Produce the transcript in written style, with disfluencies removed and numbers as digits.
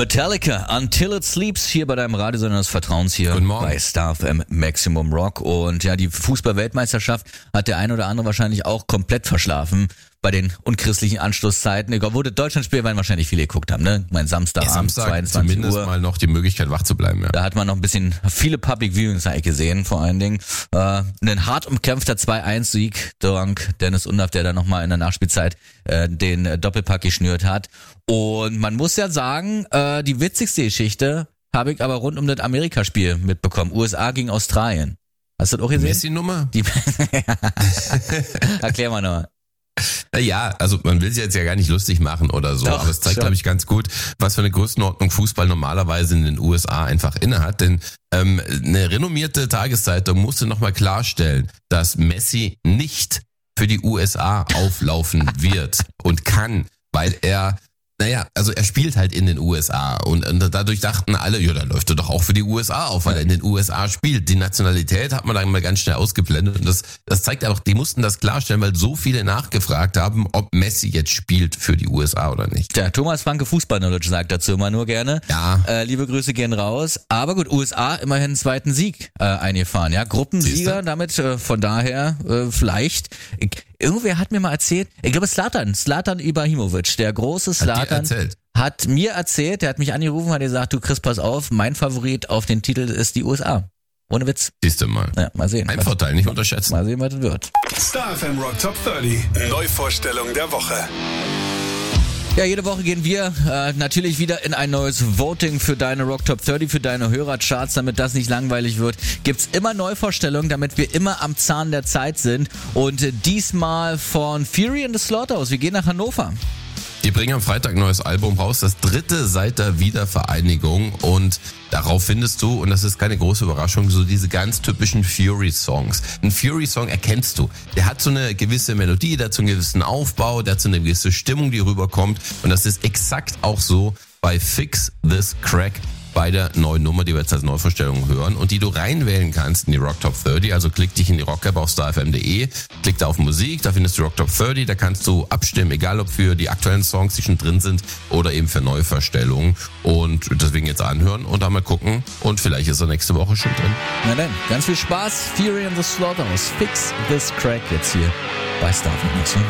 Metallica, Until It Sleeps, hier bei deinem Radiosender des Vertrauens hier bei Star FM Maximum Rock. Und ja, die Fußball-Weltmeisterschaft hat der ein oder andere wahrscheinlich auch komplett verschlafen bei den unchristlichen Anstoßzeiten. Obwohl das Deutschlandspiel werden wahrscheinlich viele geguckt haben, ne? Mein Samstagabend, 22 zumindest Uhr. Mal noch die Möglichkeit wach zu bleiben, ja. Da hat man noch ein bisschen viele Public Viewings gesehen, vor allen Dingen. Ein hart umkämpfter 2-1-Sieg dank Dennis Undaff, der da nochmal in der Nachspielzeit den Doppelpack geschnürt hat. Und man muss ja sagen, die witzigste Geschichte habe ich aber rund um das Amerikaspiel mitbekommen. USA gegen Australien. Hast du das auch gesehen? Messi-Nummer? Erklär mal noch. Ja, also man will sich jetzt ja gar nicht lustig machen oder so, Doch, aber es zeigt, schon. glaube ich, ganz gut, was für eine Größenordnung Fußball normalerweise in den USA einfach innehat. Denn eine renommierte Tageszeitung musste nochmal klarstellen, dass Messi nicht für die USA auflaufen wird und kann, weil er spielt halt in den USA und dadurch dachten alle, ja, dann läuft er doch auch für die USA auf, weil er in den USA spielt. Die Nationalität hat man dann mal ganz schnell ausgeblendet und das zeigt einfach, die mussten das klarstellen, weil so viele nachgefragt haben, ob Messi jetzt spielt für die USA oder nicht. Der Thomas Franke Fußball-Knowledge sagt dazu immer nur gerne. Ja. Liebe Grüße gehen raus. Aber gut, USA immerhin einen zweiten Sieg eingefahren, ja. Gruppensieger, damit von daher vielleicht. Irgendwer hat mir mal erzählt, ich glaube Zlatan Ibrahimovic, der große Zlatan, hat mir erzählt, der hat mich angerufen, hat gesagt, du Chris, pass auf, mein Favorit auf den Titel ist die USA. Ohne Witz. Siehst du mal. Ja, mal sehen. Ein Vorteil, nicht unterschätzen. Mal sehen, was das wird. Star FM Rock Top 30. Neuvorstellung der Woche. Ja, jede Woche gehen wir natürlich wieder in ein neues Voting für deine Rock Top 30, für deine Hörercharts, damit das nicht langweilig wird. Gibt's immer Neuvorstellungen, damit wir immer am Zahn der Zeit sind. Und diesmal von Fury and the Slaughterhouse. Wir gehen nach Hannover. Die bringen am Freitag ein neues Album raus, das 3. seit der Wiedervereinigung und darauf findest du, und das ist keine große Überraschung, so diese ganz typischen Fury-Songs. Ein Fury-Song erkennst du. Der hat so eine gewisse Melodie, der hat so einen gewissen Aufbau, der hat so eine gewisse Stimmung, die rüberkommt und das ist exakt auch so bei Fix This Crack, bei der neuen Nummer, die wir jetzt als Neuvorstellung hören und die du reinwählen kannst in die Rock Top 30. Also klick dich in die Rock-App auf starfm.de, klick da auf Musik, da findest du Rock Top 30, da kannst du abstimmen, egal ob für die aktuellen Songs, die schon drin sind oder eben für Neuvorstellungen und deswegen jetzt anhören und dann mal gucken und vielleicht ist er nächste Woche schon drin. Na dann, ganz viel Spaß. Fury and the Slaughterhouse. Fix This Crack jetzt hier bei Star FM.